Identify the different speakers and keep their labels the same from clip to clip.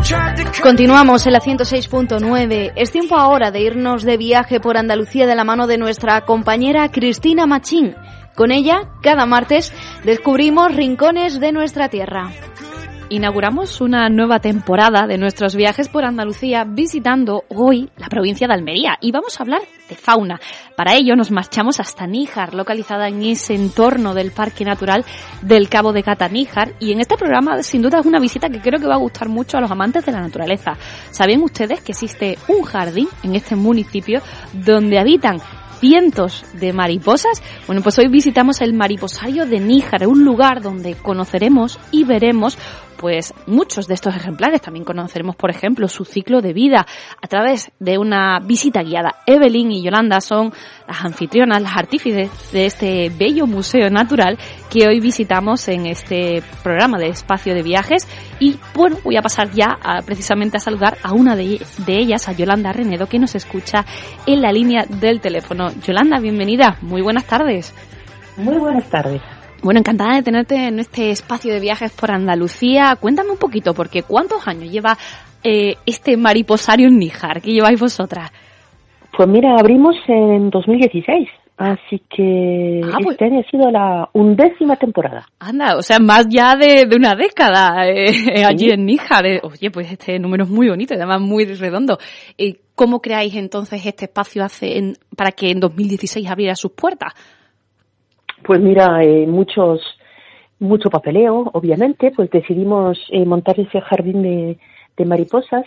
Speaker 1: Continuamos en la 106.9. Es tiempo ahora de irnos de viaje por Andalucía de la mano de nuestra compañera Cristina Machín. Con ella, cada martes, descubrimos rincones de nuestra tierra.
Speaker 2: Inauguramos una nueva temporada de nuestros viajes por Andalucía visitando hoy la provincia de Almería y vamos a hablar de fauna. Para ello nos marchamos hasta Níjar, localizada en ese entorno del Parque Natural del Cabo de Gata Níjar, y en este programa sin duda es una visita que creo que va a gustar mucho a los amantes de la naturaleza. ¿Sabían ustedes que existe un jardín en este municipio donde habitan cientos de mariposas? Bueno, pues hoy visitamos el mariposario de Níjar, un lugar donde conoceremos y veremos pues muchos de estos ejemplares. También conoceremos, por ejemplo, su ciclo de vida a través de una visita guiada. Evelyn y Yolanda son las anfitrionas, las artífices de este bello museo natural que hoy visitamos en este programa de Espacio de Viajes. Y bueno, voy a pasar ya precisamente a saludar a una de ellas, a Yolanda Renedo, que nos escucha en la línea del teléfono. Yolanda, bienvenida. Muy buenas tardes.
Speaker 3: Muy buenas tardes.
Speaker 2: Bueno, encantada de tenerte en este espacio de viajes por Andalucía. Cuéntame un poquito, porque ¿cuántos años lleva este mariposario en Níjar? ¿Qué lleváis vosotras?
Speaker 3: Pues mira, abrimos en 2016, así que este año ha sido la 11ª temporada.
Speaker 2: Anda, o sea, más ya de una década allí en Níjar. Oye, pues este número es muy bonito y además muy redondo. ¿Cómo creáis entonces este espacio para que en 2016 abriera sus puertas?
Speaker 3: Pues mira, mucho papeleo, obviamente, pues decidimos montar ese jardín de mariposas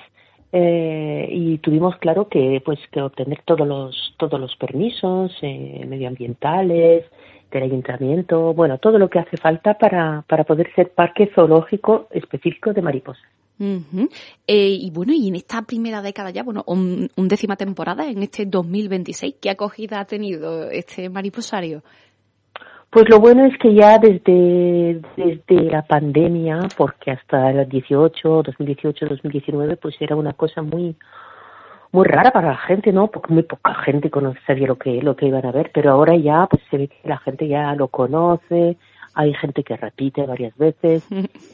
Speaker 3: y tuvimos claro que obtener todos los permisos medioambientales, del ayuntamiento, bueno, todo lo que hace falta para poder ser parque zoológico específico de mariposas.
Speaker 2: Uh-huh. Y bueno, y en esta primera década ya, bueno, 11ª temporada, en este 2026, ¿qué acogida ha tenido este mariposario?
Speaker 3: Pues lo bueno es que ya desde la pandemia, porque hasta el 2018, 2019, pues era una cosa muy muy rara para la gente, ¿no? Porque muy poca gente sabía lo que iban a ver, pero ahora ya pues se ve que la gente ya lo conoce, hay gente que repite varias veces,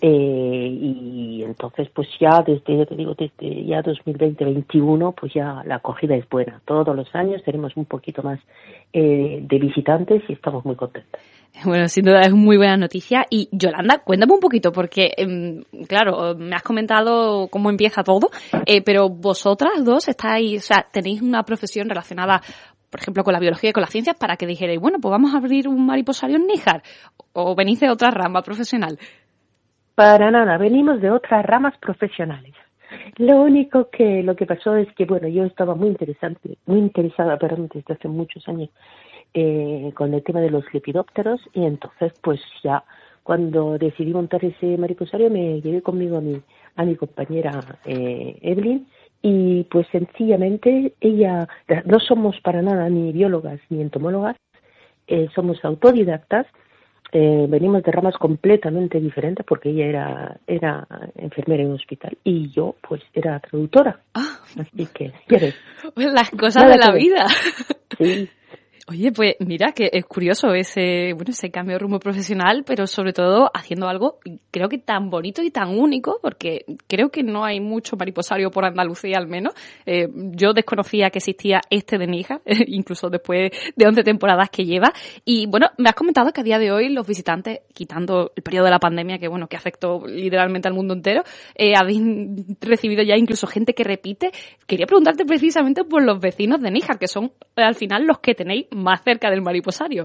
Speaker 3: y entonces pues ya desde ya 2020-21 pues ya la acogida es buena. Todos los años tenemos un poquito más de visitantes y estamos muy contentos.
Speaker 2: Bueno, sin duda es muy buena noticia. Y Yolanda, cuéntame un poquito, porque claro, me has comentado cómo empieza todo, pero vosotras dos tenéis una profesión relacionada, por ejemplo, con la biología y con las ciencias, para que dijerais, bueno, pues vamos a abrir un mariposario en Níjar, o venís de otra rama profesional.
Speaker 3: Para nada, venimos de otras ramas profesionales. Lo que pasó es que, bueno, yo estaba muy interesada desde hace muchos años con el tema de los lepidópteros, y entonces pues ya cuando decidí montar ese mariposario me llevé conmigo a mi compañera Evelyn, y pues sencillamente ella, no somos para nada ni biólogas ni entomólogas, somos autodidactas, venimos de ramas completamente diferentes porque ella era enfermera en un hospital y yo pues era traductora. Así que ya ves.
Speaker 2: Las cosas de la vida.
Speaker 3: Sí.
Speaker 2: Oye, pues mira que es curioso ese cambio de rumbo profesional, pero sobre todo haciendo algo creo que tan bonito y tan único, porque creo que no hay mucho mariposario por Andalucía al menos. Yo desconocía que existía este de Níjar, incluso después de 11 temporadas que lleva. Y bueno, me has comentado que a día de hoy los visitantes, quitando el periodo de la pandemia que afectó literalmente al mundo entero, habéis recibido ya incluso gente que repite. Quería preguntarte precisamente por los vecinos de Níjar, que son al final los que tenéis más cerca del mariposario.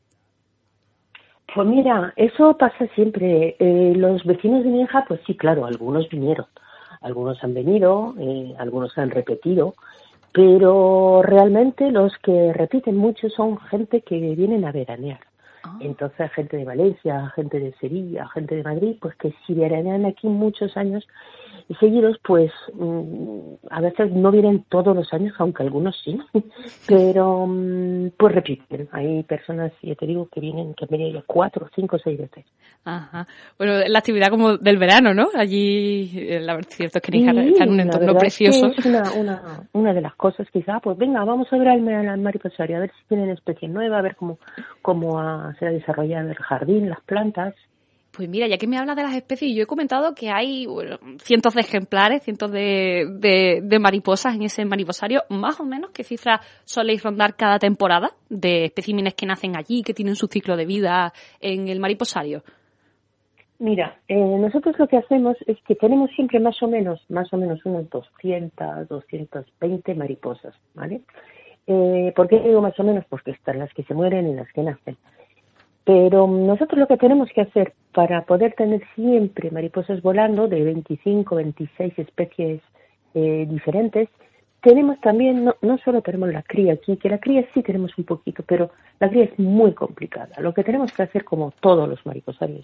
Speaker 3: Pues mira, eso pasa siempre. Los vecinos de Níjar, pues sí, claro, algunos vinieron, algunos han venido, algunos han repetido, pero realmente los que repiten mucho son gente que vienen a veranear. Entonces, gente de Valencia, gente de Sevilla, gente de Madrid, pues que si veranean aquí muchos años seguidos, pues a veces no vienen todos los años, aunque algunos sí, pero pues repiten. Hay personas, ya te digo, que han venido ya 4, 5, 6 veces.
Speaker 2: Ajá. Bueno, la actividad como del verano, ¿no? Allí, la verdad, es cierto que Níjar está en un entorno precioso.
Speaker 3: Es una de las cosas, quizá, pues venga, vamos a ver al mariposario, a ver si tienen especie nueva, a ver cómo se ha desarrollado el jardín, las plantas.
Speaker 2: Pues mira, ya que me hablas de las especies, yo he comentado que hay cientos de ejemplares, cientos de mariposas en ese mariposario. Más o menos, ¿qué cifra soléis rondar cada temporada de especímenes que nacen allí, que tienen su ciclo de vida en el mariposario?
Speaker 3: Mira, nosotros lo que hacemos es que tenemos siempre más o menos unos 200, 220 mariposas, ¿vale? ¿Por qué digo más o menos? Porque están las que se mueren y las que nacen. Pero nosotros lo que tenemos que hacer para poder tener siempre mariposas volando de 25, 26 especies diferentes, tenemos también, no solo tenemos la cría aquí, que la cría sí tenemos un poquito, pero la cría es muy complicada. Lo que tenemos que hacer, como todos los mariposarios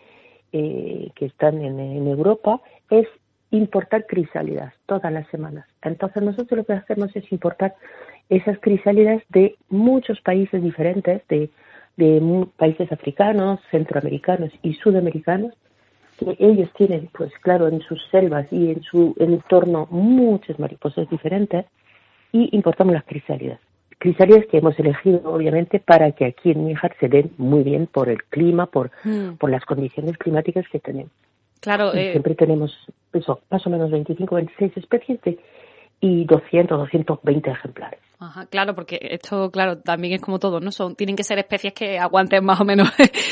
Speaker 3: que están en Europa, es importar crisálidas todas las semanas. Entonces nosotros lo que hacemos es importar esas crisálidas de muchos países diferentes, de países africanos, centroamericanos y sudamericanos, que ellos tienen, pues claro, en sus selvas y en su entorno muchas mariposas diferentes, y importamos las crisálidas. Crisálidas que hemos elegido, obviamente, para que aquí en Níjar se den muy bien por el clima, por las condiciones climáticas que tenemos.
Speaker 2: Claro.
Speaker 3: Siempre tenemos eso, más o menos 25, 26 especies y 200, 220 ejemplares.
Speaker 2: Ajá, claro, porque esto, claro, también es como todo, ¿no? Tienen que ser especies que aguanten más o menos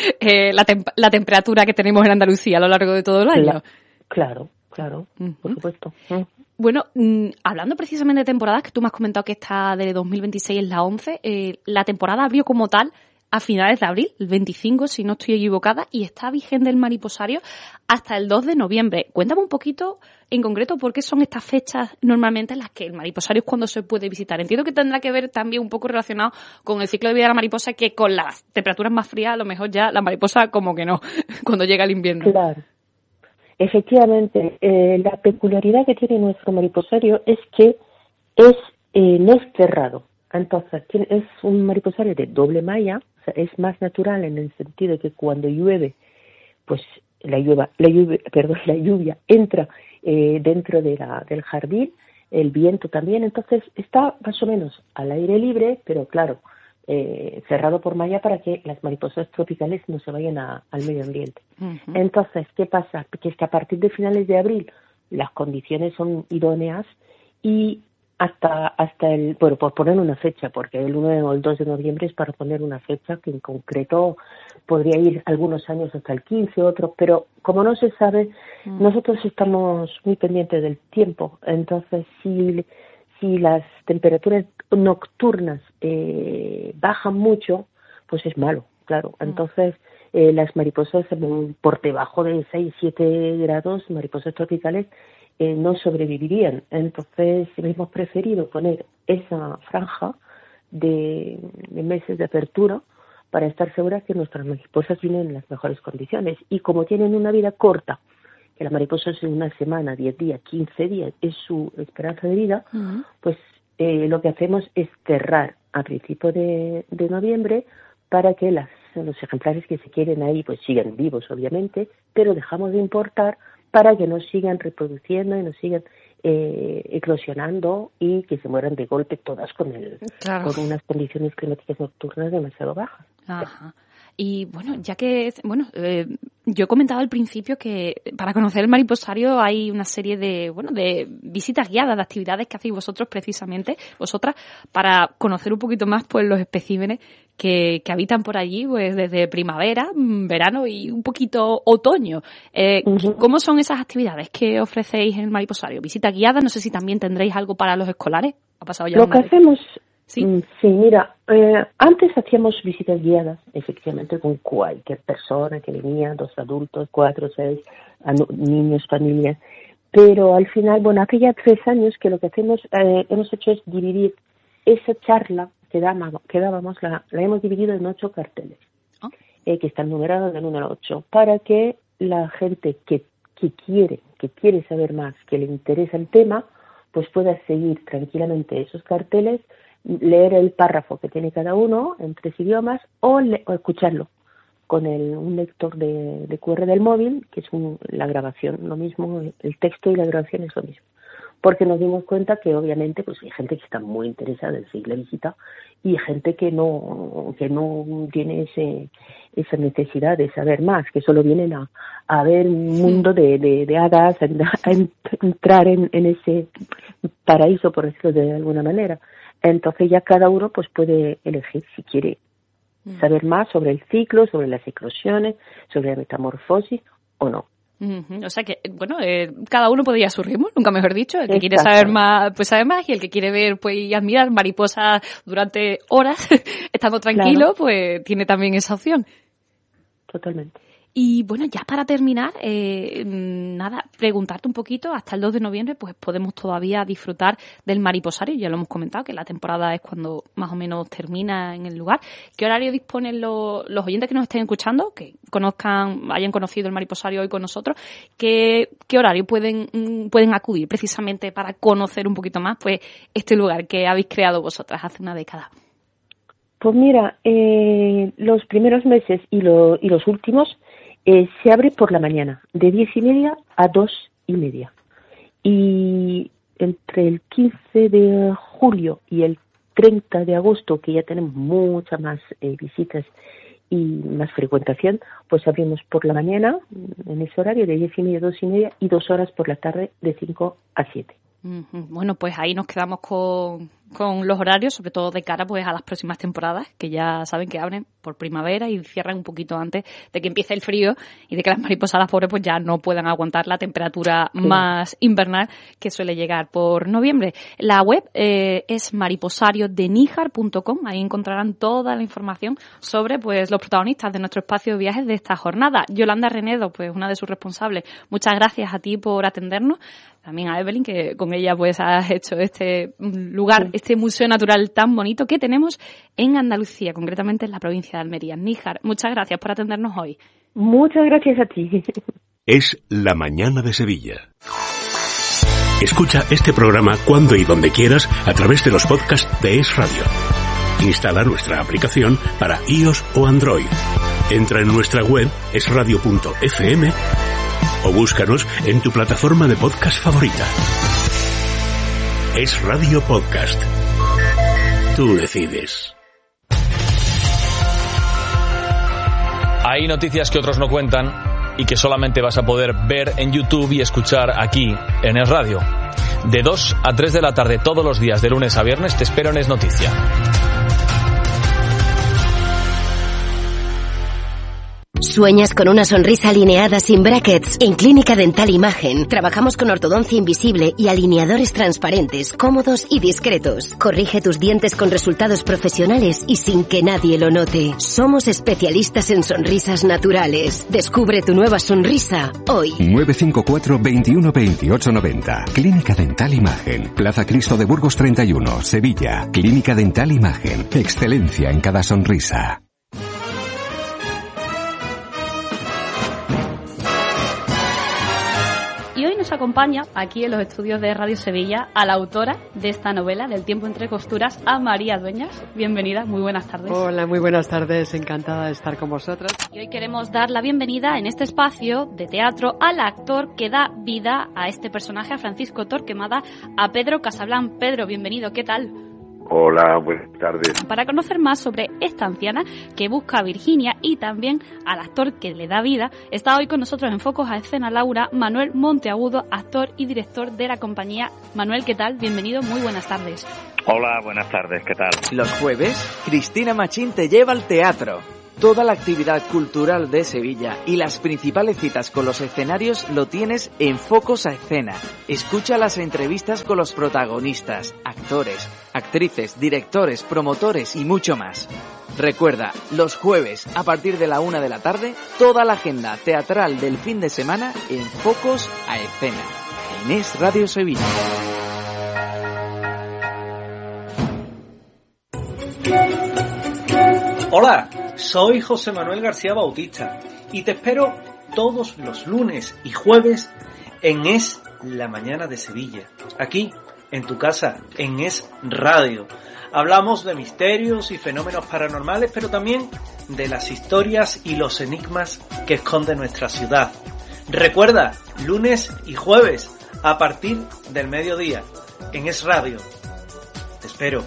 Speaker 2: la temperatura que tenemos en Andalucía a lo largo de todo el año.
Speaker 3: Claro, por supuesto.
Speaker 2: Bueno, hablando precisamente de temporadas, que tú me has comentado que esta de 2026 es la 11, la temporada abrió como tal a finales de abril, el 25, si no estoy equivocada, y está vigente el mariposario hasta el 2 de noviembre. Cuéntame un poquito, en concreto, por qué son estas fechas normalmente en las que el mariposario es cuando se puede visitar. Entiendo que tendrá que ver también un poco relacionado con el ciclo de vida de la mariposa, que con las temperaturas más frías, a lo mejor ya la mariposa como que no, cuando llega el invierno.
Speaker 3: Claro. Efectivamente, la peculiaridad que tiene nuestro mariposario es que no es cerrado. Entonces, es un mariposario de doble malla, o sea, es más natural en el sentido de que cuando llueve, pues la lluvia entra dentro del jardín, el viento también, entonces está más o menos al aire libre, pero claro, cerrado por malla para que las mariposas tropicales no se vayan al medio ambiente. Uh-huh. Entonces, ¿qué pasa? Que es que a partir de finales de abril las condiciones son idóneas y hasta por poner una fecha, porque el 1 o el 2 de noviembre es para poner una fecha que en concreto podría ir algunos años hasta el 15, otros, pero como no se sabe, nosotros estamos muy pendientes del tiempo. Entonces, si las temperaturas nocturnas bajan mucho, pues es malo, claro. Entonces, las mariposas por debajo de 6, 7 grados, mariposas tropicales, no sobrevivirían. Entonces hemos preferido poner esa franja de meses de apertura para estar seguras que nuestras mariposas tienen en las mejores condiciones. Y como tienen una vida corta, que la mariposa es una semana, 10 días, 15 días, es su esperanza de vida, pues lo que hacemos es cerrar a principios de noviembre para que los ejemplares que se quieren ahí pues sigan vivos, obviamente, pero dejamos de importar para que no sigan reproduciendo y no sigan eclosionando y que se mueran de golpe todas con unas condiciones climáticas nocturnas demasiado bajas.
Speaker 2: Ajá. Y bueno, ya que, yo he comentado al principio que para conocer el mariposario hay una serie de visitas guiadas, de actividades que hacéis vosotras, para conocer un poquito más pues los especímenes que habitan por allí, pues desde primavera, verano y un poquito otoño. ¿Cómo son esas actividades que ofrecéis en el mariposario? ¿Visitas guiadas? No sé si también tendréis algo para los escolares. ¿Ha pasado ya
Speaker 3: lo que hacemos? Sí, mira, antes hacíamos visitas guiadas, efectivamente, con cualquier persona que venía, 2 adultos, 4, 6, niños, familias, pero al final, hace ya 3 años que lo que hemos hecho es dividir esa charla que dábamos, la hemos dividido en 8 carteles, que están numerados del 1 al 8, para que la gente que quiere saber más, que le interesa el tema, pues pueda seguir tranquilamente esos carteles, leer el párrafo que tiene cada uno en 3 idiomas o escucharlo con un lector de QR del móvil, que es la grabación, lo mismo, el texto y la grabación es lo mismo. porque nos dimos cuenta que obviamente pues hay gente que está muy interesada en seguir la visita y gente que no tiene esa necesidad de saber más, que solo vienen a ver un mundo de hadas, a entrar en ese paraíso, por decirlo de alguna manera. Entonces ya cada uno pues puede elegir si quiere saber más sobre el ciclo, sobre las eclosiones, sobre la metamorfosis o no.
Speaker 2: O sea que, bueno, cada uno puede ir a su ritmo, nunca mejor dicho. El que quiere saber más, pues sabe más, y el que quiere ver pues y admirar mariposas durante horas, estando tranquilo, pues tiene también esa opción.
Speaker 3: Totalmente.
Speaker 2: Y bueno, ya para terminar, nada, preguntarte un poquito, hasta el 2 de noviembre pues podemos todavía disfrutar del mariposario, ya lo hemos comentado, que la temporada es cuando más o menos termina en el lugar. ¿Qué horario disponen los oyentes que nos estén escuchando, que hayan conocido el mariposario hoy con nosotros? ¿Qué horario pueden acudir precisamente para conocer un poquito más pues este lugar que habéis creado vosotras hace una década?
Speaker 3: Pues mira, los primeros meses y los últimos se abre por la mañana, de 10:30 a 2:30. Y entre el 15 de julio y el 30 de agosto, que ya tenemos muchas más visitas y más frecuentación, pues abrimos por la mañana, en ese horario, de 10:30 a 2:30, y 2 horas por la tarde, de 5 a 7.
Speaker 2: Bueno, pues ahí nos quedamos con los horarios, sobre todo de cara pues a las próximas temporadas, que ya saben que abren por primavera y cierran un poquito antes de que empiece el frío y de que las mariposas pobres pues ya no puedan aguantar la temperatura más invernal que suele llegar por noviembre. La web es mariposariodenijar.com. Ahí encontrarán toda la información sobre pues los protagonistas de nuestro espacio de viajes de esta jornada. Yolanda Renedo, pues una de sus responsables, muchas gracias a ti por atendernos. También a Evelyn, que con ella pues has hecho este lugar, este museo natural tan bonito que tenemos en Andalucía, concretamente en la provincia de Almería. Níjar, muchas gracias por atendernos hoy.
Speaker 3: Muchas gracias a ti.
Speaker 4: Es La Mañana de Sevilla. Escucha este programa cuando y donde quieras a través de los podcasts de Es Radio. Instala nuestra aplicación para iOS o Android. Entra en nuestra web esradio.fm o búscanos en tu plataforma de podcast favorita. Es Radio Podcast. Tú decides.
Speaker 5: Hay noticias que otros no cuentan y que solamente vas a poder ver en YouTube y escuchar aquí en Es Radio. De 2 a 3 de la tarde todos los días, de lunes a viernes, te espero en Es Noticia.
Speaker 6: ¿Sueñas con una sonrisa alineada sin brackets? En Clínica Dental Imagen trabajamos con ortodoncia invisible y alineadores transparentes, cómodos y discretos. Corrige tus dientes con resultados profesionales y sin que nadie lo note. Somos especialistas en sonrisas naturales. Descubre tu nueva sonrisa hoy.
Speaker 7: 954 21 28 90. Clínica Dental Imagen. Plaza Cristo de Burgos 31, Sevilla. Clínica Dental Imagen. Excelencia en cada sonrisa.
Speaker 2: Y hoy nos acompaña aquí en los estudios de Radio Sevilla a la autora de esta novela, Del tiempo entre costuras, a María Dueñas. Bienvenida, muy buenas tardes.
Speaker 8: Hola, muy buenas tardes, encantada de estar con vosotras.
Speaker 2: Y hoy queremos dar la bienvenida en este espacio de teatro al actor que da vida a este personaje, a Francisco Torquemada, a Pedro Casablan. Pedro, bienvenido, ¿qué tal?
Speaker 9: Hola, buenas tardes.
Speaker 2: Para conocer más sobre esta anciana que busca a Virginia y también al actor que le da vida, está hoy con nosotros en Focos a Escena Laura, Manuel Monteagudo, actor y director de la compañía. Manuel, ¿qué tal? Bienvenido, muy buenas tardes.
Speaker 10: Hola, buenas tardes, ¿qué tal?
Speaker 11: Los jueves, Cristina Machín te lleva al teatro. Toda la actividad cultural de Sevilla y las principales citas con los escenarios lo tienes en Focos a Escena. Escucha las entrevistas con los protagonistas, actores, actrices, directores, promotores y mucho más. Recuerda, los jueves, a partir de la 1 de la tarde, toda la agenda teatral del fin de semana en Focos a Escena. En Es Radio Sevilla.
Speaker 12: Hola, soy José Manuel García Bautista y te espero todos los lunes y jueves en Es La Mañana de Sevilla, aquí en tu casa, en Es Radio. Hablamos de misterios y fenómenos paranormales, pero también de las historias y los enigmas que esconde nuestra ciudad. Recuerda, lunes y jueves a partir del mediodía en Es Radio. Te espero.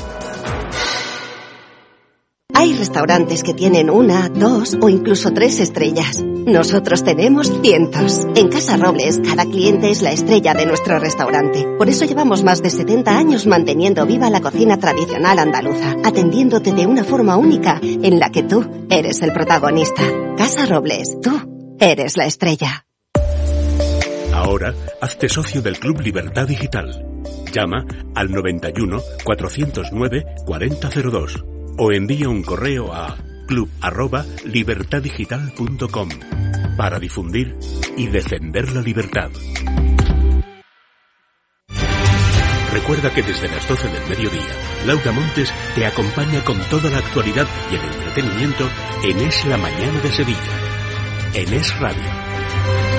Speaker 13: Hay restaurantes que tienen 1, 2 o incluso 3 estrellas. Nosotros tenemos cientos. En Casa Robles, cada cliente es la estrella de nuestro restaurante. Por eso llevamos más de 70 años manteniendo viva la cocina tradicional andaluza, atendiéndote de una forma única en la que tú eres el protagonista. Casa Robles, tú eres la estrella.
Speaker 4: Ahora, hazte socio del Club Libertad Digital. Llama al 91 409 4002 o envía un correo a club@libertaddigital.com para difundir y defender la libertad. Recuerda que desde las 12 del mediodía, Laura Montes te acompaña con toda la actualidad y el entretenimiento en Es la Mañana de Sevilla, en Es Radio.